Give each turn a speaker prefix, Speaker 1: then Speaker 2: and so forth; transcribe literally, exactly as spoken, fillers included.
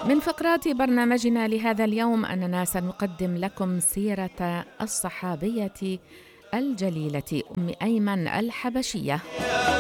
Speaker 1: من فقرات برنامجنا لهذا اليوم أننا سنقدم لكم سيرة الصحابية الجليلة أم أيمن الحبشية.